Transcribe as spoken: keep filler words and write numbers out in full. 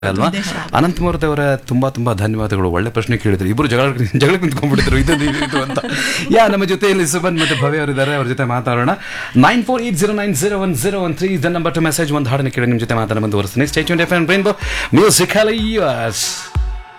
ಅಲ್ವಾ? ಅನಂತಮೂರ್ತಿ ಅವರ ತುಂಬಾ ತುಂಬಾ ಧನ್ಯವಾದಗಳು. ಒಳ್ಳೆ ಪ್ರಶ್ನೆ ಕೇಳಿದ್ರು. ಇಬ್ಬರು ಜಗಳ ಜಗಳ ನಿಂತ್ಕೊಂಡ್ಬಿಟ್ಟಿದ್ರು ಇದು ಇದು ಅಂತ. ಯಾ ನಮ್ಮ ಜೊತೆಯಲ್ಲಿ ಸುಮನ್ ಮತ್ತೆ ಭವ್ಯ ಅವರಿದ್ದಾರೆ. ಅವ್ರ ಜೊತೆ ಮಾತಾಡೋಣ. Nine four eight zero nine zero one zero one three the number two message. ಒಂದು ಹಾಡನ್ನು ಕೇಳಿ ನಿಮ್ಮ ಜೊತೆ ಮಾತಾಡ ಮುಂದುವರಿಸ್ತೀನಿ. Stay tuned F M rainbow musical use.